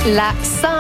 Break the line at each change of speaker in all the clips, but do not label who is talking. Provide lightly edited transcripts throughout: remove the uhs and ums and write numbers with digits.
La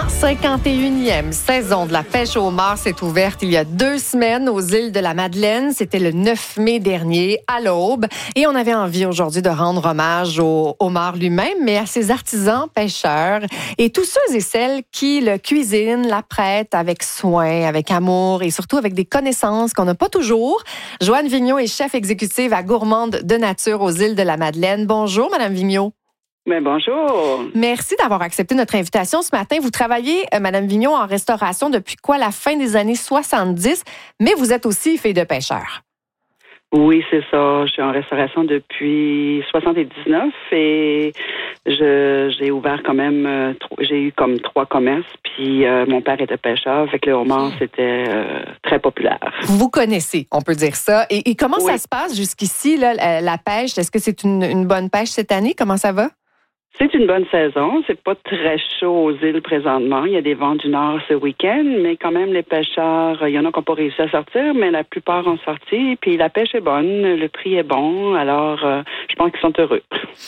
151e saison de la pêche au homard s'est ouverte il y a 2 semaines aux îles de la Madeleine. C'était le 9 mai dernier, à l'aube. Et on avait envie aujourd'hui de rendre hommage au homard lui-même, mais à ses artisans pêcheurs et tous ceux et celles qui le cuisinent, l'apprêtent avec soin, avec amour et surtout avec des connaissances qu'on n'a pas toujours. Joanne Vigneault est chef exécutive à Gourmande de Nature aux îles de la Madeleine. Bonjour, Madame Vigneault.
Mais bonjour.
Merci d'avoir accepté notre invitation ce matin. Vous travaillez, Madame Vigneault, en restauration depuis la fin des années 70, mais vous êtes aussi fille de pêcheur.
Oui, c'est ça. Je suis en restauration depuis 79 et j'ai ouvert quand même, j'ai eu comme 3 commerces, puis mon père était pêcheur, fait que le homard, c'était très populaire.
Vous connaissez, on peut dire ça. Et comment ça se passe jusqu'ici, là, la pêche? Est-ce que c'est une bonne pêche cette année? Comment ça va?
C'est une bonne saison. C'est pas très chaud aux îles présentement. Il y a des vents du nord ce week-end, mais quand même, les pêcheurs, il y en a qui n'ont pas réussi à sortir, mais la plupart ont sorti. Puis la pêche est bonne, le prix est bon. Alors, je pense qu'ils sont heureux.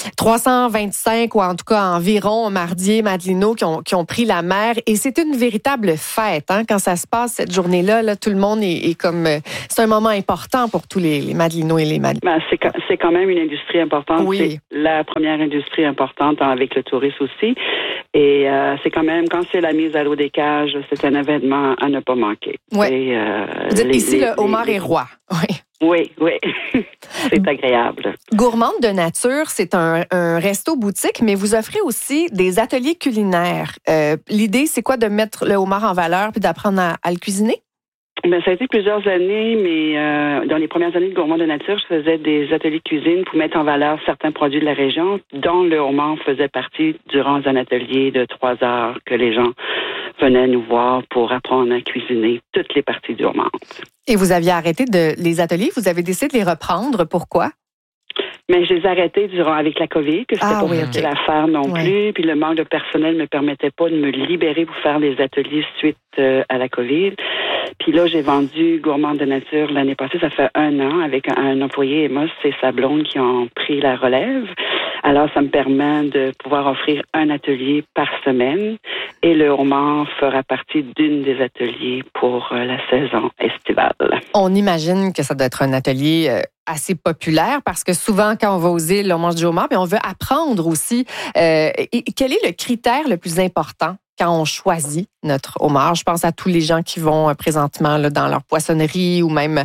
325 ou en tout cas environ mardiers, madelinots qui ont pris la mer. Et c'est une véritable fête, hein, quand ça se passe cette journée-là. Là, tout le monde est comme... c'est un moment important pour tous les madelinots et les madelinots.
Ben, c'est quand même une industrie importante.
Oui.
C'est la première industrie importante avec le tourisme aussi. Et c'est quand même, quand c'est la mise à l'eau des cages, c'est un événement à ne pas manquer.
Oui. Vous êtes ici, le homard est roi. Oui.
Oui. C'est agréable.
Gourmande de Nature, c'est un resto-boutique, mais vous offrez aussi des ateliers culinaires. L'idée, c'est quoi de mettre le homard en valeur puis d'apprendre à le cuisiner?
Ben, ça a été plusieurs années, mais dans les premières années de Gourmande de Nature, je faisais des ateliers de cuisine pour mettre en valeur certains produits de la région, dont le homard faisait partie durant un atelier de 3 heures que les gens venaient nous voir pour apprendre à cuisiner toutes les parties du homard.
Et vous aviez arrêté les ateliers, vous avez décidé de les reprendre. Pourquoi?
Mais je les ai arrêtés avec la COVID, que c'était pas facile à faire non plus. Puis le manque de personnel ne me permettait pas de me libérer pour faire les ateliers suite à la COVID. Puis là, j'ai vendu Gourmande de Nature l'année passée. Ça fait 1 an avec un employé, Emma, c'est sa blonde qui ont pris la relève. Alors, ça me permet de pouvoir offrir un atelier par semaine. Et le homard fera partie d'une des ateliers pour la saison estivale.
On imagine que ça doit être un atelier assez populaire parce que souvent, quand on va aux îles, on mange du homard, mais on veut apprendre aussi. Quel est le critère le plus important quand on choisit notre homard? Je pense à tous les gens qui vont présentement là, dans leur poissonnerie ou même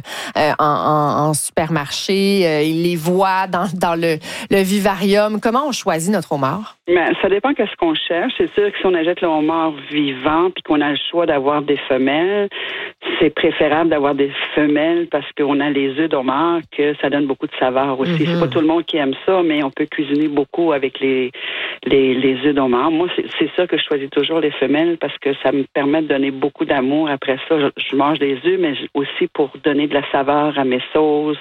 en supermarché. Ils les voient dans le vivarium. Comment on choisit notre homard?
Mais ça dépend de ce qu'on cherche. C'est sûr que si on achète le homard vivant puis qu'on a le choix d'avoir des femelles, c'est préférable d'avoir des femelles parce qu'on a les œufs d'homard que ça donne beaucoup de saveur aussi. C'est pas tout le monde qui aime ça, mais on peut cuisiner beaucoup avec les œufs d'homard. Moi, c'est ça que je choisis toujours, les femelles, parce que ça me permet de donner beaucoup d'amour. Après ça, je mange des œufs, mais aussi pour donner de la saveur à mes sauces,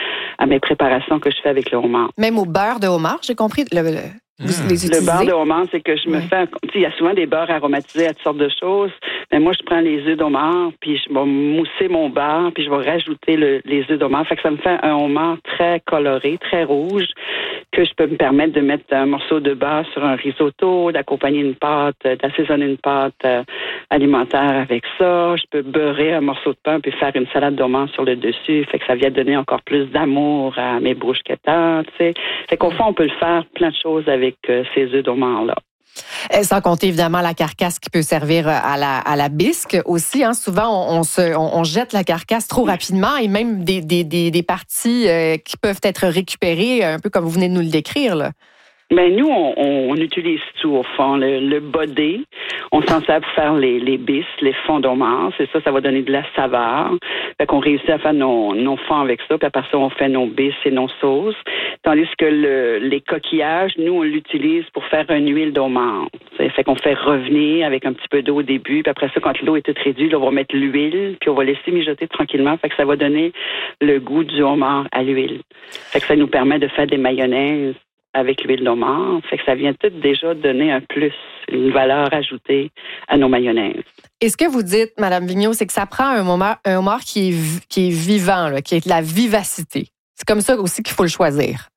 à mes préparations que je fais avec le homard.
Même au beurre de homard, j'ai compris. Vous les utilisez?
Le beurre de homard, c'est que je me fais... Il y a souvent des beurres aromatisés à toutes sortes de choses, mais moi, je prends les œufs d'homard, puis je vais mousser mon beurre, puis je vais rajouter les œufs d'homard. Fait que ça me fait un homard très coloré, très rouge, que je peux me permettre de mettre un morceau de beurre sur un risotto, d'accompagner une pâte, d'assaisonner une pâte alimentaire avec ça. Je peux beurrer un morceau de pain puis faire une salade d'homard sur le dessus. Fait que ça vient donner encore plus d'amour à mes bruschettas, tu sais. Fait qu'au fond, on peut le faire plein de choses avec ces œufs d'homard-là.
Sans compter évidemment la carcasse qui peut servir à la bisque aussi. Hein. Souvent, on jette la carcasse trop rapidement et même des parties qui peuvent être récupérées, un peu comme vous venez de nous le décrire, là.
Ben nous, on utilise tout au fond. Le bodé, on s'en sert pour faire les bisques, les fonds d'homard. C'est ça va donner de la saveur. Fait qu'on réussit à faire nos fonds avec ça, puis après ça, on fait nos bisques et nos sauces. Tandis que les coquillages, nous, on l'utilise pour faire une huile d'homard. Fait qu'on fait revenir avec un petit peu d'eau au début, puis après ça, quand l'eau est toute réduite, là, on va mettre l'huile, puis on va laisser mijoter tranquillement. Fait que ça va donner le goût du homard à l'huile. Fait que ça nous permet de faire des mayonnaises avec l'huile d'homard. Fait que ça vient tout déjà donner un plus, une valeur ajoutée à nos mayonnaises.
Et ce que vous dites, Mme Vigneault, c'est que ça prend un homard qui est vivant, là, qui a de la vivacité. C'est comme ça aussi qu'il faut le choisir.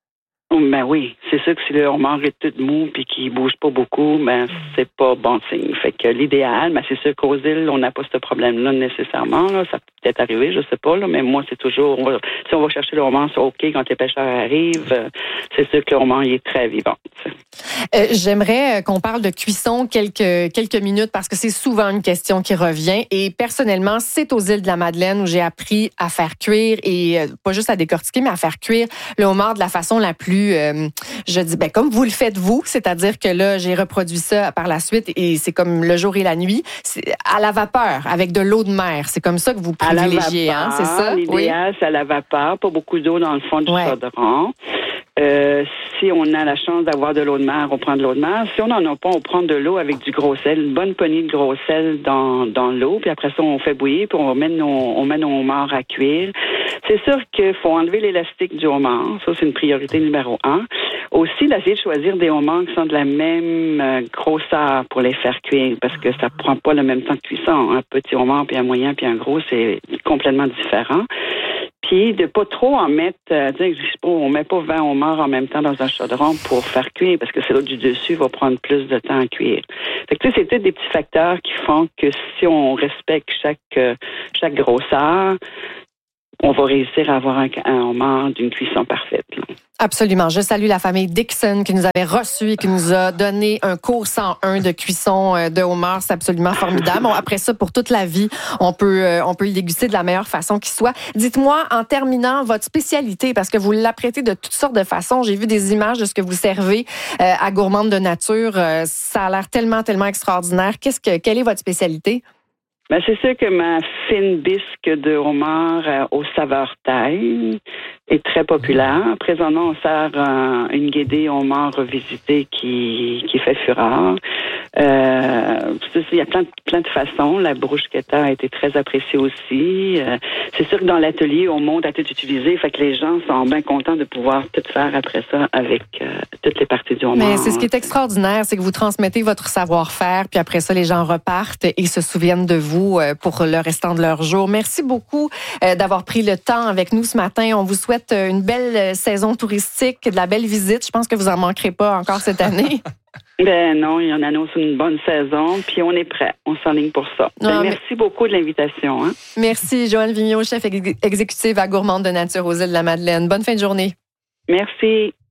Ben oui, c'est sûr que si le homard est tout mou puis qu'il bouge pas beaucoup, ben c'est pas bon signe. Fait que l'idéal, ben c'est sûr qu'aux îles, on n'a pas ce problème-là nécessairement. Là. Ça peut peut-être arriver, je sais pas, là, mais moi c'est toujours si on va chercher le homard, c'est OK quand les pêcheurs arrivent. C'est sûr que le homard il est très vivant.
J'aimerais qu'on parle de cuisson quelques minutes parce que c'est souvent une question qui revient. Et personnellement, c'est aux îles de la Madeleine où j'ai appris à faire cuire et pas juste à décortiquer, mais à faire cuire le homard de la façon la plus je dis, comme vous le faites vous, c'est-à-dire que là, j'ai reproduit ça par la suite et c'est comme le jour et la nuit, c'est à la vapeur, avec de l'eau de mer. C'est comme ça que vous privilégiez, hein, c'est ça?
L'idéal, c'est à la vapeur, pas beaucoup d'eau dans le fond du chaudron. Si on a la chance d'avoir de l'eau de mer, on prend de l'eau de mer. Si on n'en a pas, on prend de l'eau avec du gros sel, une bonne poignée de gros sel dans l'eau, puis après ça, on fait bouillir, puis on met nos homards à cuire. C'est sûr qu'il faut enlever l'élastique du homard. Ça, c'est une priorité numéro 1. Aussi, d'essayer de choisir des homards qui sont de la même grosseur pour les faire cuire, parce que ça prend pas le même temps de cuisson. Un petit homard, puis un moyen, puis un gros, c'est complètement différent. Puis de pas trop en mettre, on met pas 20 homards en même temps dans un chaudron pour faire cuire, parce que c'est l'eau du dessus va prendre plus de temps à cuire. Fait que c'est peut-être des petits facteurs qui font que si on respecte chaque grosseur, on va réussir à avoir un homard d'une cuisson parfaite. Là.
Absolument. Je salue la famille Dixon qui nous avait reçus et qui nous a donné un cours 101 de cuisson de homard. C'est absolument formidable. Bon, après ça, pour toute la vie, on peut le déguster de la meilleure façon qui soit. Dites-moi, en terminant, votre spécialité, parce que vous l'apprêtez de toutes sortes de façons. J'ai vu des images de ce que vous servez à Gourmande de Nature. Ça a l'air tellement, tellement extraordinaire. Quelle est votre spécialité?
Ben, c'est sûr que ma fine bisque de homard aux saveurs thaï est très populaire. Présentement, on sert une guédée homard revisitée qui fait fureur. Il y a plein de façons. La bruschetta a été très appréciée aussi. C'est sûr que dans l'atelier, on monte à tout utiliser. Fait que les gens sont bien contents de pouvoir tout faire après ça avec toutes les parties du homard.
Mais c'est ce qui est extraordinaire, c'est que vous transmettez votre savoir-faire, puis après ça, les gens repartent et se souviennent de vous pour le restant de leur jour. Merci beaucoup d'avoir pris le temps avec nous ce matin. On vous souhaite une belle saison touristique, de la belle visite. Je pense que vous en manquerez pas encore cette année.
Ben non, il y en a une bonne saison, puis on est prêt. On s'enligne pour ça. Merci beaucoup de l'invitation. Hein?
Merci, Joëlle Vigneault, chef exécutive à Gourmande de Nature aux îles de la Madeleine. Bonne fin de journée.
Merci.